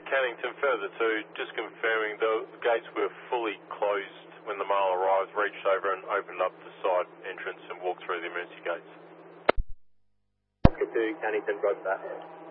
Cannington, further to just confirming the gates were fully closed when the male arrived, reached over and opened up the side entrance and walked through the emergency gates. Oscar 2, Cannington, got that.